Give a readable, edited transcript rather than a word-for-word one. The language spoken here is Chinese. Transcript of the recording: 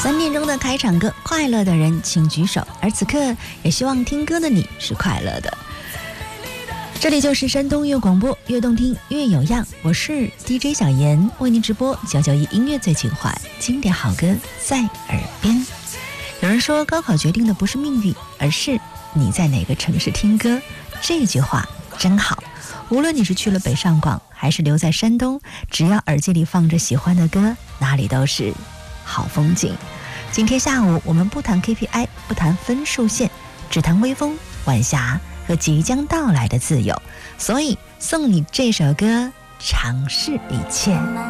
3点钟的开场歌，快乐的人请举手。而此刻也希望听歌的你是快乐的。这里就是山东乐广播，越动听越有样，我是 DJ 小妍，为您直播991音乐最情怀，经典好歌在耳边。有人说，高考决定的不是命运，而是你在哪个城市听歌。这句话真好，无论你是去了北上广还是留在山东，只要耳机里放着喜欢的歌，哪里都是好风景。今天下午我们不谈 KPI， 不谈分数线，只谈微风、晚霞和即将到来的自由。所以送你这首歌，尝试一切。